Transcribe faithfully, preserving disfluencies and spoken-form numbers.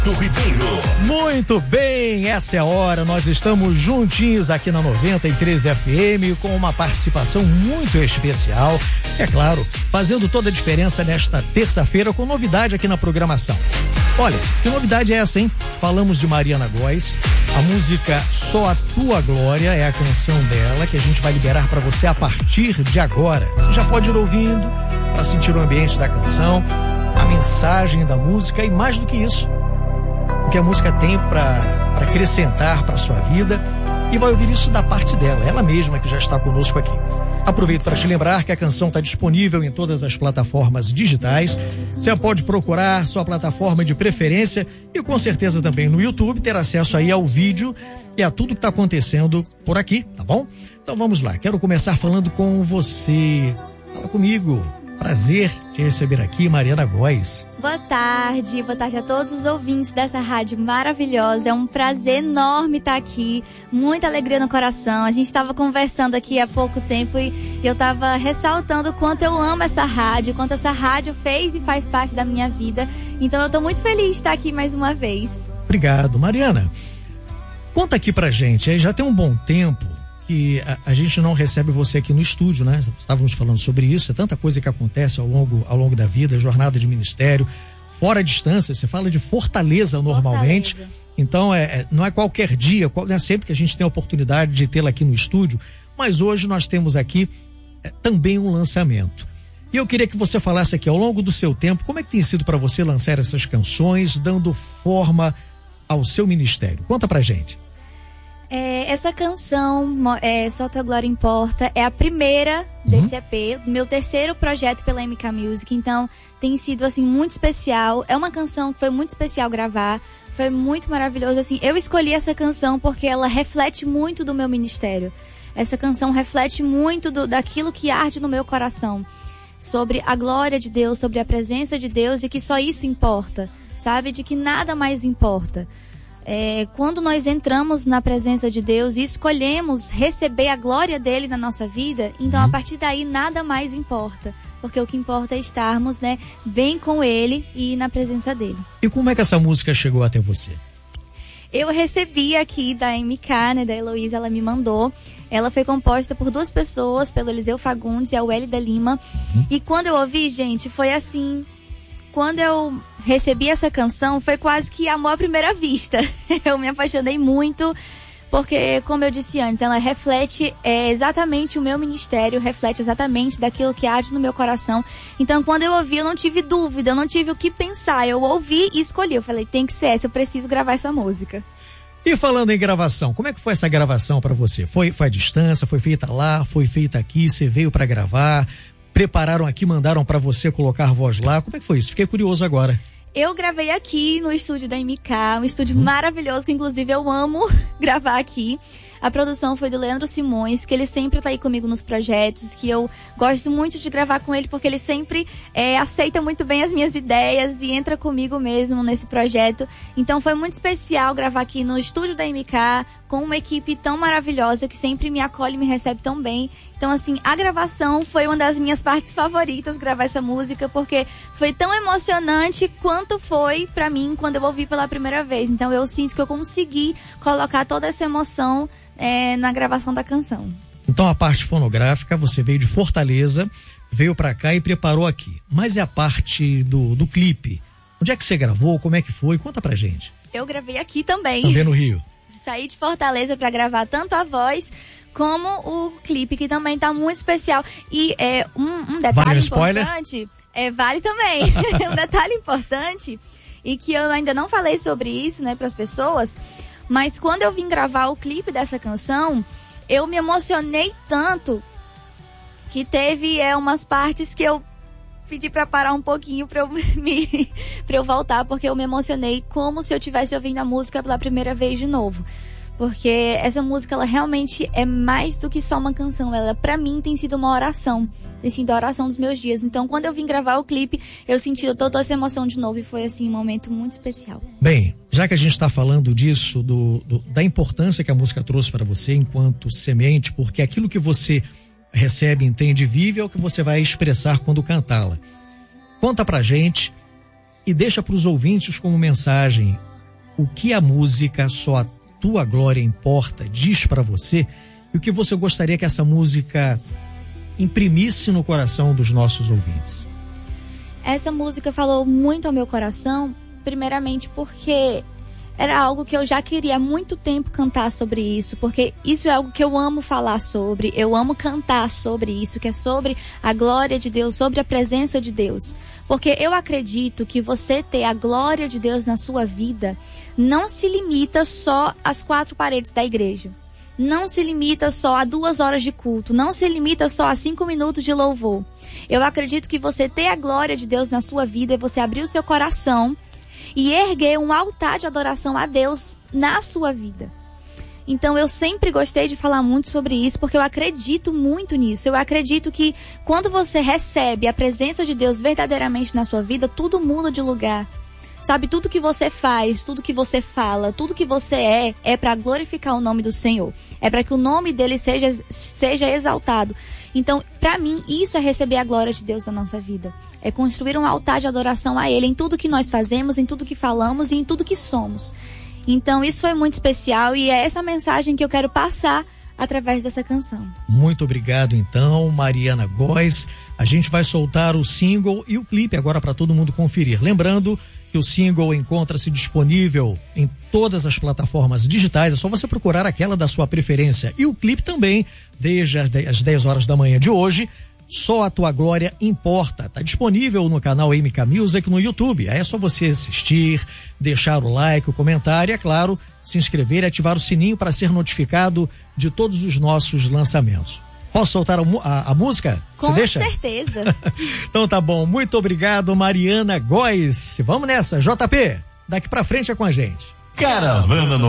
do Ribeiro. Muito bem, essa é a hora, nós estamos juntinhos aqui na noventa e três F M com uma participação muito especial, é claro, fazendo toda a diferença nesta terça-feira com novidade aqui na programação. Olha, que novidade é essa, hein? Falamos de Mariana Góes, a música Só a Tua Glória é a canção dela que a gente vai liberar para você a partir de agora. Você já pode ir ouvindo para sentir o ambiente da canção, a mensagem da música e mais do que isso, o que a música tem para acrescentar para sua vida, e vai ouvir isso da parte dela, ela mesma que já está conosco aqui. Aproveito para te lembrar que a canção está disponível em todas as plataformas digitais. Você pode procurar sua plataforma de preferência e com certeza também no YouTube ter acesso aí ao vídeo e a tudo que está acontecendo por aqui, tá bom? Então vamos lá, quero começar falando com você. Fala comigo. Prazer te receber aqui, Mariana Góes. Boa tarde, boa tarde a todos os ouvintes dessa rádio maravilhosa. É um prazer enorme estar aqui, muita alegria no coração. A gente estava conversando aqui há pouco tempo e eu estava ressaltando o quanto eu amo essa rádio, o quanto essa rádio fez e faz parte da minha vida. Então eu estou muito feliz de estar aqui mais uma vez. Obrigado. Mariana, conta aqui pra gente, já tem um bom tempo que a, a gente não recebe você aqui no estúdio, né? Estávamos falando sobre isso, é tanta coisa que acontece ao longo, ao longo da vida, jornada de ministério, fora a distância, você fala de Fortaleza normalmente, Fortaleza. Então é, é, não é qualquer dia, não é sempre que a gente tem a oportunidade de tê-la aqui no estúdio, mas hoje nós temos aqui é, também um lançamento. E eu queria que você falasse aqui, ao longo do seu tempo, como é que tem sido para você lançar essas canções, dando forma ao seu ministério? Conta pra gente. É, essa canção, é, Só a Tua Glória Importa, é a primeira desse uhum. E P, meu terceiro projeto pela M K Music, então tem sido, assim, muito especial. É uma canção que foi muito especial gravar, foi muito maravilhoso, assim. Eu escolhi essa canção porque ela reflete muito do meu ministério. Essa canção reflete muito do, daquilo que arde no meu coração, sobre a glória de Deus, sobre a presença de Deus e que só isso importa, sabe? De que nada mais importa. É, quando nós entramos na presença de Deus e escolhemos receber a glória dele na nossa vida, então a partir daí nada mais importa, porque o que importa é estarmos, né, bem com ele e na presença dele. E como é que essa música chegou até você? Eu recebi aqui da M K, né, da Heloísa, ela me mandou. Ela foi composta por duas pessoas, pelo Eliseu Fagundes e a Welly da Lima. Uhum. E quando eu ouvi, gente, foi assim... Quando eu recebi essa canção, foi quase que amor à primeira vista. Eu me apaixonei muito, porque, como eu disse antes, ela reflete é, exatamente o meu ministério, reflete exatamente daquilo que arde no meu coração. Então, quando eu ouvi, eu não tive dúvida, eu não tive o que pensar. Eu ouvi e escolhi. Eu falei, tem que ser essa, eu preciso gravar essa música. E falando em gravação, como é que foi essa gravação pra você? Foi, foi à distância, foi feita lá, foi feita aqui, você veio pra gravar... Prepararam aqui, mandaram pra você colocar voz lá. Como é que foi isso? Fiquei curioso agora. Eu gravei aqui no estúdio da M K, um estúdio hum. maravilhoso, que inclusive eu amo gravar aqui. A produção foi do Leandro Simões, que ele sempre tá aí comigo nos projetos, que eu gosto muito de gravar com ele, porque ele sempre é, aceita muito bem as minhas ideias e entra comigo mesmo nesse projeto. Então foi muito especial gravar aqui no estúdio da M K, com uma equipe tão maravilhosa, que sempre me acolhe e me recebe tão bem. Então, assim, a gravação foi uma das minhas partes favoritas, gravar essa música, porque foi tão emocionante quanto foi pra mim quando eu ouvi pela primeira vez. Então, eu sinto que eu consegui colocar toda essa emoção é, na gravação da canção. Então, a parte fonográfica, você veio de Fortaleza, veio pra cá e preparou aqui. Mas e a parte do, do clipe? Onde é que você gravou? Como é que foi? Conta pra gente. Eu gravei aqui também. Também no Rio. Saí de Fortaleza pra gravar tanto a voz como o clipe, que também tá muito especial. E é, um, um detalhe vale um importante... É, vale também. Um detalhe importante, e que eu ainda não falei sobre isso, né, pras pessoas, mas quando eu vim gravar o clipe dessa canção, eu me emocionei tanto que teve é, umas partes que eu pedi pra parar um pouquinho pra eu, me, pra eu voltar, porque eu me emocionei como se eu estivesse ouvindo a música pela primeira vez de novo. Porque essa música, ela realmente é mais do que só uma canção. Ela, pra mim, tem sido uma oração. Tem sido a oração dos meus dias. Então, quando eu vim gravar o clipe, eu senti toda essa emoção de novo. E foi, assim, um momento muito especial. Bem, já que a gente está falando disso, do, do, da importância que a música trouxe para você enquanto semente, porque aquilo que você recebe, entende, vive, é o que você vai expressar quando cantá-la. Conta pra gente e deixa pros ouvintes como mensagem o que a música Só a Tua Glória Importa diz para você e o que você gostaria que essa música imprimisse no coração dos nossos ouvintes. Essa música falou muito ao meu coração, primeiramente porque era algo que eu já queria há muito tempo cantar sobre isso, porque isso é algo que eu amo falar sobre, eu amo cantar sobre isso, que é sobre a glória de Deus, sobre a presença de Deus. Porque eu acredito que você ter a glória de Deus na sua vida não se limita só às quatro paredes da igreja. Não se limita só a duas horas de culto, não se limita só a cinco minutos de louvor. Eu acredito que você ter a glória de Deus na sua vida é você abrir o seu coração e erguer um altar de adoração a Deus na sua vida. Então eu sempre gostei de falar muito sobre isso, porque eu acredito muito nisso. Eu acredito que quando você recebe a presença de Deus verdadeiramente na sua vida, tudo muda de lugar. Sabe, tudo que você faz, tudo que você fala, tudo que você é, é para glorificar o nome do Senhor. É para que o nome dele seja, seja exaltado. Então, para mim, isso é receber a glória de Deus na nossa vida. É construir um altar de adoração a Ele em tudo que nós fazemos, em tudo que falamos e em tudo que somos. Então, isso foi muito especial e é essa mensagem que eu quero passar através dessa canção. Muito obrigado, então, Mariana Góes. A gente vai soltar o single e o clipe agora para todo mundo conferir. Lembrando que o single encontra-se disponível em todas as plataformas digitais, é só você procurar aquela da sua preferência. E o clipe também, desde as dez horas da manhã de hoje, Só a Tua Glória Importa. Está disponível no canal M K Music no YouTube. Aí é só você assistir, deixar o like, o comentário e, é claro, se inscrever e ativar o sininho para ser notificado de todos os nossos lançamentos. Posso soltar a, a, a música? Com Você deixa? certeza. Então tá bom. Muito obrigado, Mariana Góes. Vamos nessa. J P, daqui pra frente é com a gente. Caravana no